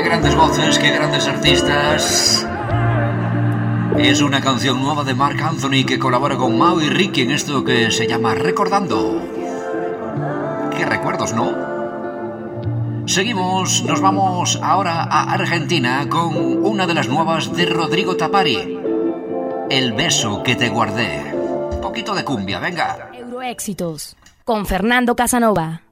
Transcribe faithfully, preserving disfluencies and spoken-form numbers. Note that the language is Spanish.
grandes voces, qué grandes artistas. Es una canción nueva de Marc Anthony que colabora con Mau y Ricky en esto que se llama Recordando. Qué recuerdos, ¿no? Seguimos, nos vamos ahora a Argentina con una de las nuevas de Rodrigo Tapari. El beso que te guardé. Un poquito de cumbia, venga. Euroéxitos con Fernando Casanova.